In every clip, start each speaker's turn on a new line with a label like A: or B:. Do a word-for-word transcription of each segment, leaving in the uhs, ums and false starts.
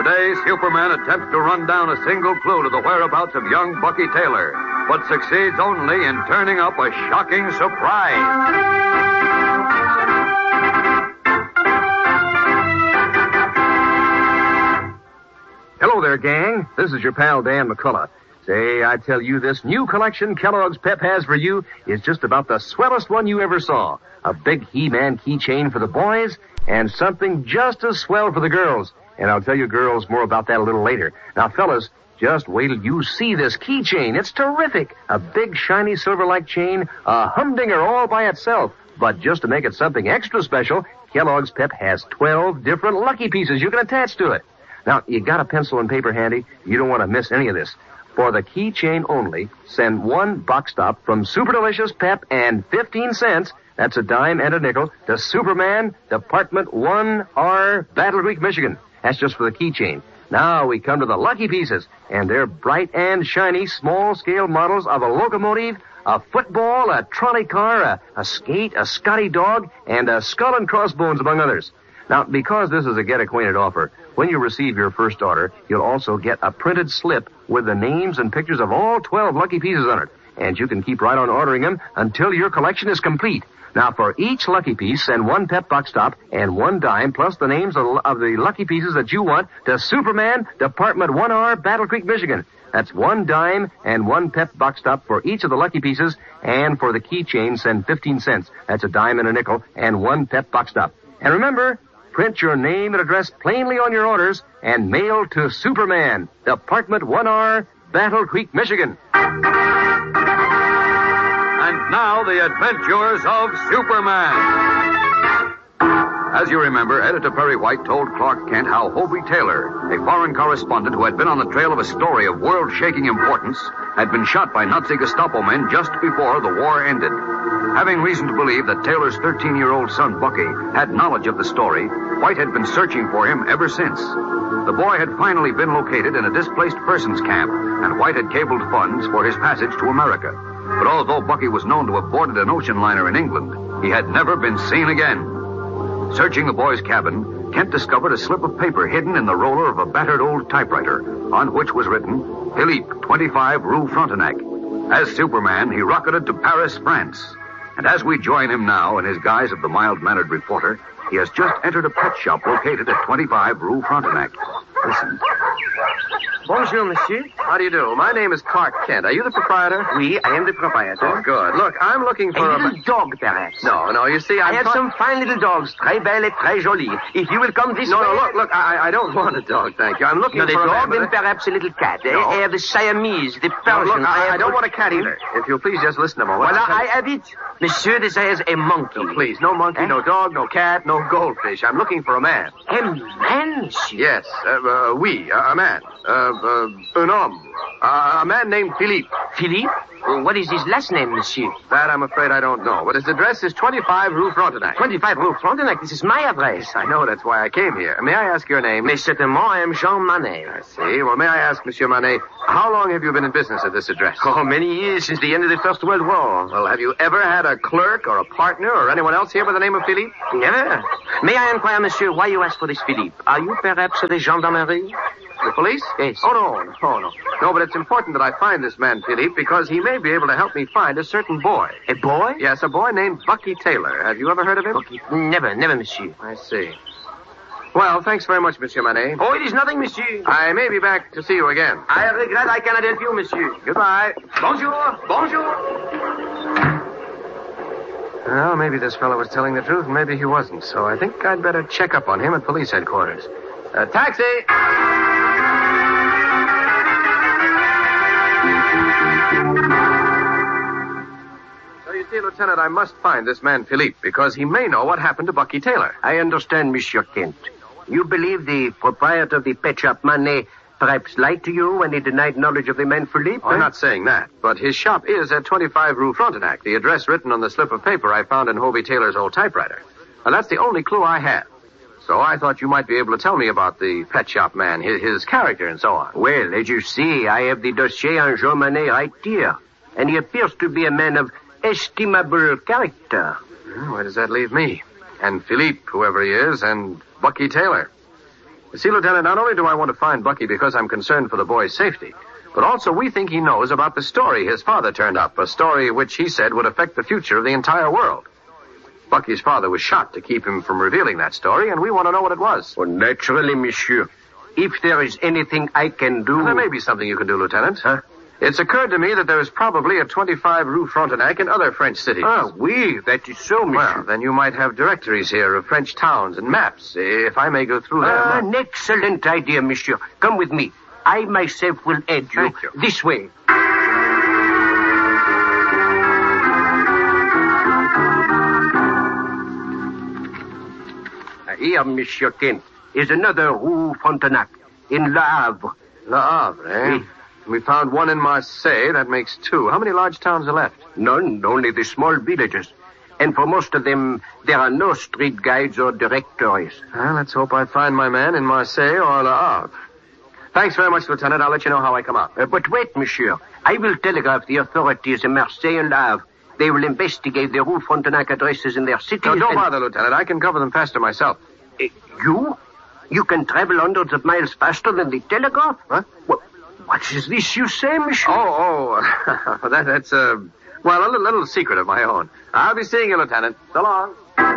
A: Today, Superman attempts to run down a single clue to the whereabouts of young Bucky Taylor, but succeeds only in turning up a shocking surprise.
B: Hello there, gang. This is your pal, Dan McCullough. Say, I tell you, this new collection Kellogg's Pep has for you is just about the swellest one you ever saw. A big He-Man keychain for the boys, and something just as swell for the girls. And I'll tell you girls more about that a little later. Now, fellas, just wait till you see this keychain. It's terrific. A big, shiny, silver-like chain, a humdinger all by itself. But just to make it something extra special, Kellogg's Pep has twelve different lucky pieces you can attach to it. Now, you got a pencil and paper handy? You don't want to miss any of this. For the keychain only, send one box stop from Super Delicious Pep and fifteen cents, that's a dime and a nickel, to Superman, Department one R, Battle Creek, Michigan. That's just for the keychain. Now we come to the lucky pieces, and they're bright and shiny small-scale models of a locomotive, a football, a trolley car, a, a skate, a Scotty dog, and a skull and crossbones, among others. Now, because this is a get-acquainted offer, when you receive your first order, you'll also get a printed slip with the names and pictures of all twelve lucky pieces on it. And you can keep right on ordering them until your collection is complete. Now, for each lucky piece, send one Pep box stop and one dime, plus the names of, of the lucky pieces that you want, to Superman, Department one R, Battle Creek, Michigan. That's one dime and one Pep box stop for each of the lucky pieces, and for the keychain, send fifteen cents. That's a dime and a nickel, and one Pep box stop. And remember, print your name and address plainly on your orders and mail to Superman, Department one R, Battle Creek, Michigan.
A: And now, the adventures of Superman. As you remember, Editor Perry White told Clark Kent how Hobie Taylor, a foreign correspondent who had been on the trail of a story of world-shaking importance, had been shot by Nazi Gestapo men just before the war ended. Having reason to believe that Taylor's thirteen-year-old son, Bucky, had knowledge of the story, White had been searching for him ever since. The boy had finally been located in a displaced persons camp, and White had cabled funds for his passage to America. But although Bucky was known to have boarded an ocean liner in England, he had never been seen again. Searching the boy's cabin, Kent discovered a slip of paper hidden in the roller of a battered old typewriter, on which was written, Philippe, twenty-five, Rue Frontenac. As Superman, he rocketed to Paris, France. And as we join him now in his guise of the mild-mannered reporter, he has just entered a pet shop located at twenty-five Rue Frontenac. Listen.
B: Bonjour, monsieur. How do you do? My name is Clark Kent. Are you the proprietor?
C: Oui, I am the proprietor.
B: Oh, good. Look, I'm looking for
C: a...
B: a...
C: little dog, perhaps.
B: No, no, you see, I'm...
C: I have
B: ta-
C: some fine little dogs, très belle et très jolie. If you will come this
B: no,
C: way...
B: No, no, look, look, I, I don't want a dog, thank you. I'm looking
C: no,
B: for a...
C: No, the dog,
B: man,
C: then perhaps a little cat. Eh?
B: No.
C: I have the Siamese, the Persian...
B: No, look, I,
C: I,
B: I don't want a cat either. If you'll please just listen a moment.
C: Well,
B: I,
C: I have it. Monsieur desires a monkey.
B: No, please, no monkey,
C: eh?
B: no dog, no cat, no goldfish. I'm looking for a man.
C: A man, monsieur?
B: Yes, uh, uh, oui, uh, a man. Uh, uh, un homme. Uh, a man named Philippe.
C: Philippe? Well, what is his last name, monsieur?
B: That I'm afraid I don't know. But his address is twenty-five Rue Frontenac.
C: twenty-five Rue Frontenac? This is my address.
B: I know, that's why I came here. May I ask your name?
C: Mais certainement, I am Jean Manet.
B: I see. Well, may I ask, Monsieur Manet, how long have you been in business at this address?
C: Oh, many years, since the end of the First World War.
B: Well, have you ever had a clerk or a partner or anyone else here by the name of Philippe?
C: Never. May I inquire, monsieur, why you ask for this Philippe? Are you perhaps the gendarmerie?
B: The police?
C: Yes.
B: Oh, no, no, no. No, but it's important that I find this man, Philippe, because he may be able to help me find a certain boy.
C: A boy?
B: Yes, a boy named Bucky Taylor. Have you ever heard of him?
C: Bucky? Never, never, monsieur.
B: I see. Well, thanks very much, Monsieur Manet.
C: Oh, it is nothing, monsieur.
B: I may be back to see you again.
C: I regret I cannot help you, monsieur.
B: Goodbye.
C: Bonjour. Bonjour.
B: Well, maybe this fellow was telling the truth, and maybe he wasn't. So I think I'd better check up on him at police headquarters. Uh, taxi! So you see, Lieutenant, I must find this man Philippe, because he may know what happened to Bucky Taylor.
C: I understand, Monsieur Kent. You believe the proprietor of the pet shop, Manet, perhaps lied to you when he denied knowledge of the man Philippe?
B: Oh, I'm not saying that, but his shop is at twenty-five Rue Frontenac, the address written on the slip of paper I found in Hobie Taylor's old typewriter. And that's the only clue I have. So I thought you might be able to tell me about the pet shop man, his, his character and so on.
C: Well, as you see, I have the dossier on Jean Manet right here. And he appears to be a man of estimable character.
B: Well, where does that leave me? And Philippe, whoever he is, and Bucky Taylor. See, Lieutenant, not only do I want to find Bucky because I'm concerned for the boy's safety, but also we think he knows about the story his father turned up, a story which he said would affect the future of the entire world. Bucky's father was shot to keep him from revealing that story, and we want to know what it was.
C: Well, naturally, monsieur. If there is anything I can do...
B: Well, there may be something you can do, Lieutenant.
C: Huh?
B: It's occurred to me that there is probably a twenty-five Rue Frontenac in other French cities.
C: Ah, oui, that is so, monsieur.
B: Well, then you might have directories here of French towns and maps, if I may go through them.
C: Ah, an excellent idea, monsieur. Come with me. I myself will aid you.
B: Thank you.
C: This way. Here, Monsieur Kent, is another Rue Frontenac in Le Havre.
B: Le Havre, eh?
C: Oui.
B: We found one in Marseille. That makes two. How many large towns are left?
C: None, only the small villages. And for most of them, there are no street guides or directories.
B: Well, let's hope I find my man in Marseille or Le Havre. Thanks very much, Lieutenant. I'll let you know how I come out.
C: Uh, but wait, monsieur. I will telegraph the authorities in Marseille and Le Havre. They will investigate the Rue Frontenac addresses in their cities.
B: No, don't
C: and...
B: bother, Lieutenant. I can cover them faster myself.
C: Uh, you? You can travel hundreds of miles faster than the telegraph?
B: Huh?
C: What, what is this you say, monsieur?
B: Oh, oh, that, that's, uh, well, a little, little secret of my own. I'll be seeing you, Lieutenant. So long.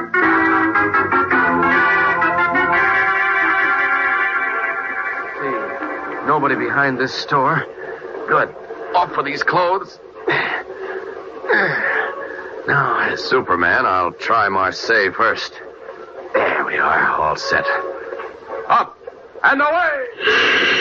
B: See, nobody behind this store. Good. Off for these clothes. Now, as Superman, I'll try Marseille first. There we are, all set. Up and away!